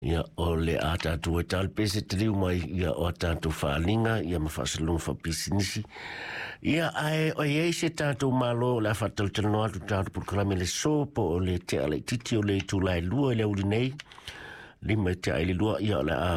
Ia o le a tātou e talpese te liu mai ia o tātou whaalinga ia mawhasalung whapisinisi. Ia ai o iei se tātou malo la whatal te noa tu tātou pulkarame le sopo o le te ale titi o le tūlai lua le uri nei. Lima te ale lua ia o le a